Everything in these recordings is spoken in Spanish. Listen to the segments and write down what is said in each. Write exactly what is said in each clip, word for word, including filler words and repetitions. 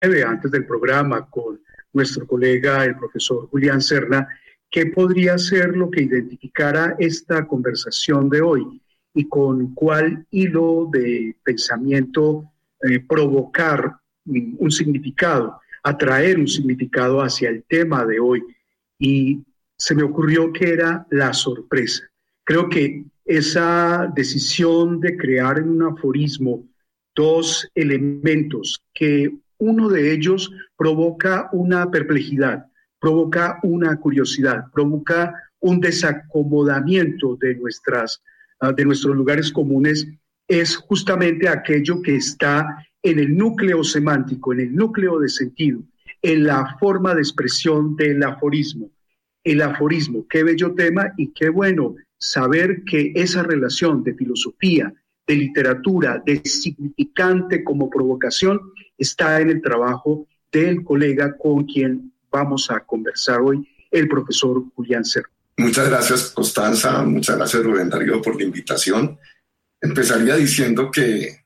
antes del programa con nuestro colega, el profesor Julián Serna, qué podría ser lo que identificara esta conversación de hoy y con cuál hilo de pensamiento eh, provocar un significado, atraer un significado hacia el tema de hoy. Y se me ocurrió que era la sorpresa. Creo que esa decisión de crear en un aforismo dos elementos, que uno de ellos provoca una perplejidad, provoca una curiosidad, provoca un desacomodamiento de, nuestras, uh, de nuestros lugares comunes, es justamente aquello que está en el núcleo semántico, en el núcleo de sentido, en la forma de expresión del aforismo. El aforismo, qué bello tema y qué bueno saber que esa relación de filosofía, de literatura, de significante como provocación, está en el trabajo del colega con quien vamos a conversar hoy, el profesor Julián Serna. Muchas gracias, Constanza, muchas gracias, Rubén Darío, por la invitación. Empezaría diciendo que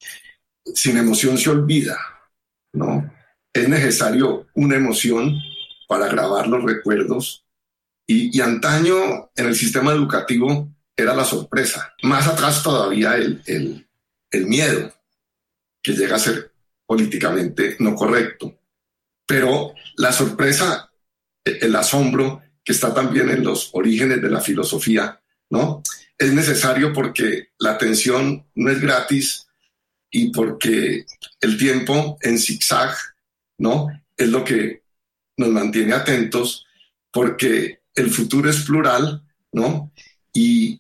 sin emoción se olvida, ¿no? Es necesario una emoción para grabar los recuerdos y, y antaño en el sistema educativo era la sorpresa. Más atrás todavía el, el, el miedo, que llega a ser políticamente no correcto. Pero la sorpresa, el asombro, que está también en los orígenes de la filosofía, ¿no? Es necesario porque la atención no es gratis y porque el tiempo en zigzag, ¿no? Es lo que nos mantiene atentos, porque el futuro es plural, ¿no? Y,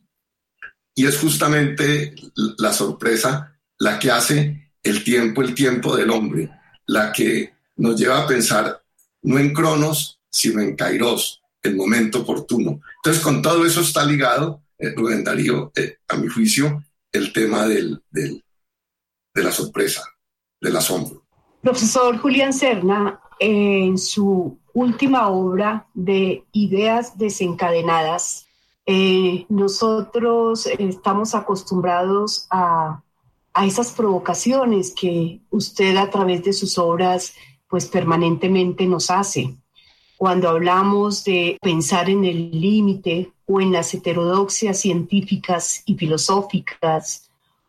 y es justamente la sorpresa la que hace el tiempo, el tiempo del hombre, la que nos lleva a pensar no en Cronos, sino en Kairos, el momento oportuno. Entonces, con todo eso está ligado, eh, Rubén Darío, eh, a mi juicio, el tema del, del, de la sorpresa, del asombro. Profesor Julián Serna, en su última obra de Ideas desencadenadas, eh, nosotros estamos acostumbrados a, a esas provocaciones que usted a través de sus obras pues permanentemente nos hace. Cuando hablamos de pensar en el límite o en las heterodoxias científicas y filosóficas,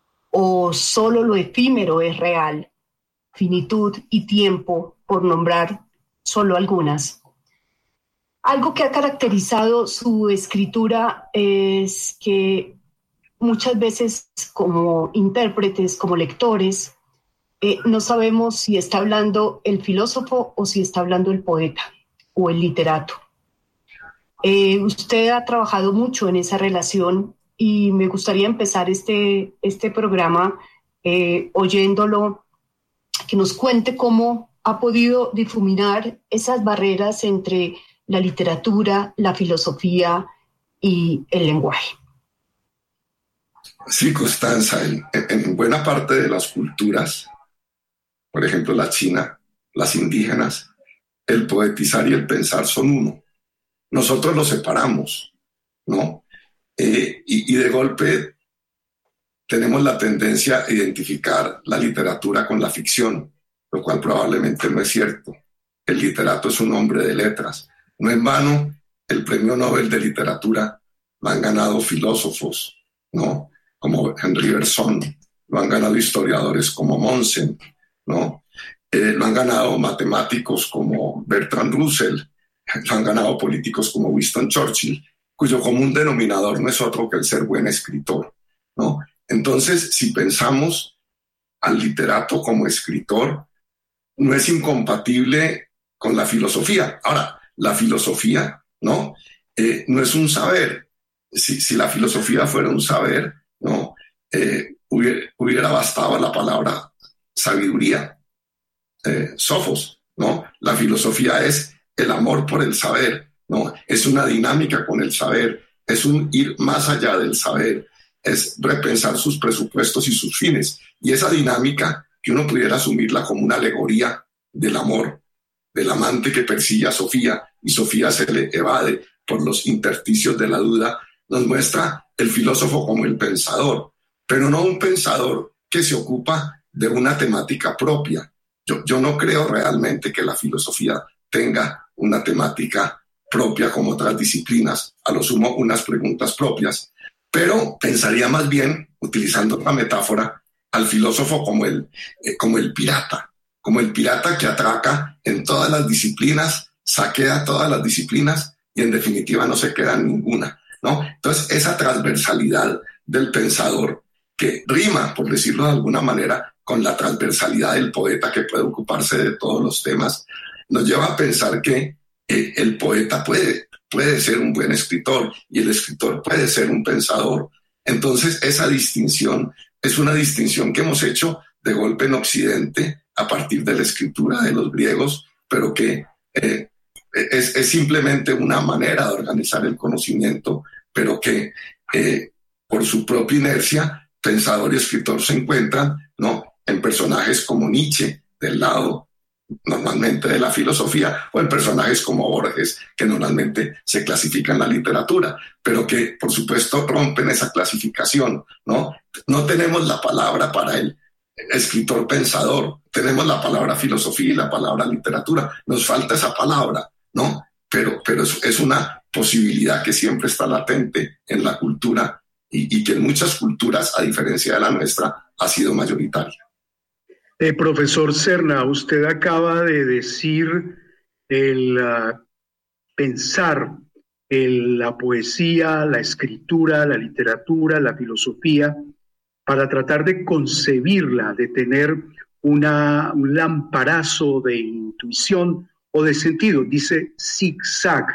o solo lo efímero es real, finitud y tiempo, por nombrar solo algunas. Algo que ha caracterizado su escritura es que muchas veces como intérpretes, como lectores, eh, no sabemos si está hablando el filósofo o si está hablando el poeta o el literato. Eh, usted ha trabajado mucho en esa relación y me gustaría empezar este, este programa eh, oyéndolo, que nos cuente cómo ha podido difuminar esas barreras entre la literatura, la filosofía y el lenguaje. Sí, Constanza, en, en buena parte de las culturas, por ejemplo la china, las indígenas, el poetizar y el pensar son uno. Nosotros los separamos, ¿no? Eh, y, y de golpe tenemos la tendencia a identificar la literatura con la ficción, lo cual probablemente no es cierto. El literato es un hombre de letras. No en vano, el premio Nobel de Literatura lo han ganado filósofos, ¿no? Como Henri Bergson, lo han ganado historiadores como Mommsen, ¿no? Eh, lo han ganado matemáticos como Bertrand Russell, lo han ganado políticos como Winston Churchill, cuyo común denominador no es otro que el ser buen escritor, ¿no? Entonces, si pensamos al literato como escritor, no es incompatible con la filosofía. Ahora, la filosofía, ¿no? Eh, no es un saber. Si, si la filosofía fuera un saber, ¿no? Eh, hubiera, hubiera bastado la palabra sabiduría. Eh, Sofos, ¿no? La filosofía es el amor por el saber, ¿no? Es una dinámica con el saber, es un ir más allá del saber, es repensar sus presupuestos y sus fines. Y esa dinámica, que uno pudiera asumirla como una alegoría del amor, del amante que persigue a Sofía y Sofía se le evade por los intersticios de la duda, nos muestra el filósofo como el pensador, pero no un pensador que se ocupa de una temática propia, yo, yo no creo realmente que la filosofía tenga una temática propia como otras disciplinas, a lo sumo unas preguntas propias, pero pensaría más bien, utilizando la metáfora, al filósofo como el, eh, como el pirata, como el pirata que atraca en todas las disciplinas, saquea todas las disciplinas y en definitiva no se queda en ninguna, ¿no? Entonces, esa transversalidad del pensador que rima, por decirlo de alguna manera, con la transversalidad del poeta que puede ocuparse de todos los temas, nos lleva a pensar que eh, el poeta puede, puede ser un buen escritor y el escritor puede ser un pensador. Entonces, esa distinción es una distinción que hemos hecho de golpe en Occidente a partir de la escritura de los griegos, pero que eh, es, es simplemente una manera de organizar el conocimiento, pero que eh, por su propia inercia, pensador y escritor se encuentran, ¿no?, en personajes como Nietzsche, del lado normalmente de la filosofía, o en personajes como Borges, que normalmente se clasifican en la literatura, pero que por supuesto rompen esa clasificación, ¿no? No tenemos la palabra para el escritor pensador, tenemos la palabra filosofía y la palabra literatura, nos falta esa palabra, ¿no? Pero, pero es, es una posibilidad que siempre está latente en la cultura y, y que en muchas culturas, a diferencia de la nuestra, ha sido mayoritaria. Eh, profesor Serna, usted acaba de decir el uh, pensar en la poesía, la escritura, la literatura, la filosofía, para tratar de concebirla, de tener una, un lamparazo de intuición o de sentido, dice zigzag.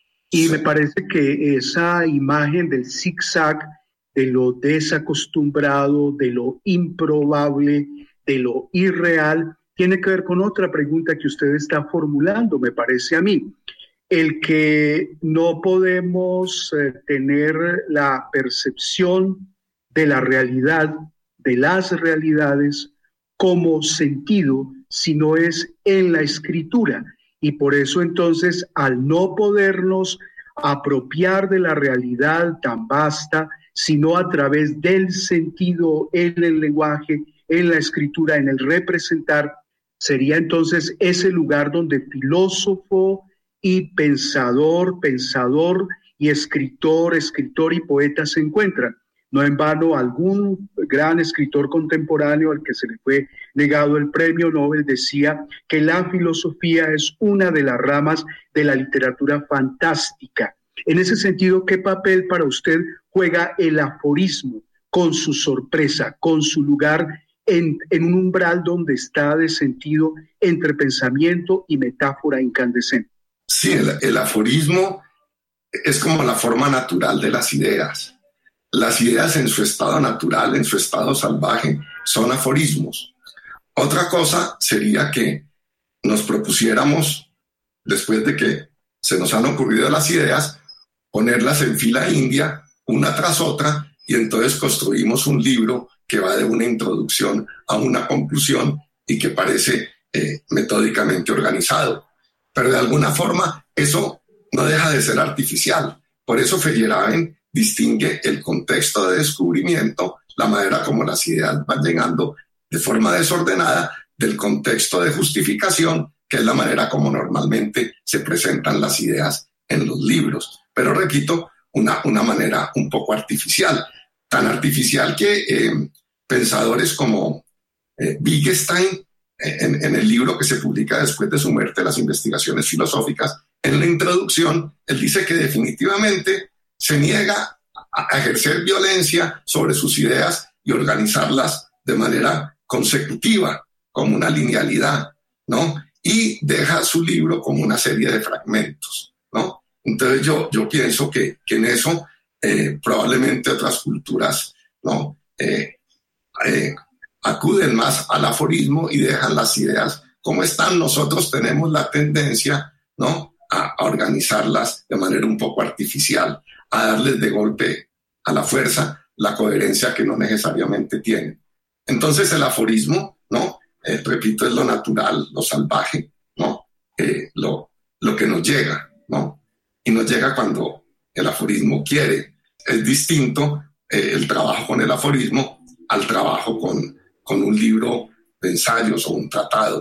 Y me parece que esa imagen del zigzag, de lo desacostumbrado, de lo improbable, de lo irreal, tiene que ver con otra pregunta que usted está formulando, me parece a mí. El que no podemos eh, tener la percepción de la realidad, de las realidades, como sentido, sino es en la escritura. Y por eso entonces, al no podernos apropiar de la realidad tan vasta, sino a través del sentido en el lenguaje, en la escritura, en el representar, sería entonces ese lugar donde filósofo y pensador, pensador y escritor, escritor y poeta se encuentran. No en vano, algún gran escritor contemporáneo al que se le fue negado el premio Nobel decía que la filosofía es una de las ramas de la literatura fantástica. En ese sentido, ¿qué papel para usted juega el aforismo con su sorpresa, con su lugar en, en un umbral donde está de sentido entre pensamiento y metáfora incandescente? Sí, el, el aforismo es como la forma natural de las ideas. Las ideas en su estado natural, en su estado salvaje, son aforismos. Otra cosa sería que nos propusiéramos, después de que se nos han ocurrido las ideas, ponerlas en fila india, una tras otra, y entonces construimos un libro que va de una introducción a una conclusión y que parece eh, metódicamente organizado. Pero de alguna forma eso no deja de ser artificial. Por eso Feyerabend distingue el contexto de descubrimiento, la manera como las ideas van llegando de forma desordenada, del contexto de justificación, que es la manera como normalmente se presentan las ideas en los libros. Pero repito, una, una manera un poco artificial, tan artificial que eh, pensadores como eh, Wittgenstein, eh, en, en el libro que se publica después de su muerte, Las investigaciones filosóficas, en la introducción, él dice que definitivamente se niega a ejercer violencia sobre sus ideas y organizarlas de manera consecutiva, como una linealidad, ¿no? Y deja su libro como una serie de fragmentos, ¿no? Entonces yo, yo pienso que, que en eso eh, probablemente otras culturas, ¿no? Eh, eh, acuden más al aforismo y dejan las ideas como están. Nosotros tenemos la tendencia, ¿no?, a, a organizarlas de manera un poco artificial, a darles de golpe a la fuerza la coherencia que no necesariamente tienen. Entonces el aforismo, ¿no?, eh, repito, es lo natural, lo salvaje, ¿no?, eh, lo, lo que nos llega, ¿no? Y nos llega cuando el aforismo quiere. Es distinto eh, el trabajo con el aforismo al trabajo con, con un libro de ensayos o un tratado.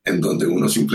en donde uno simplemente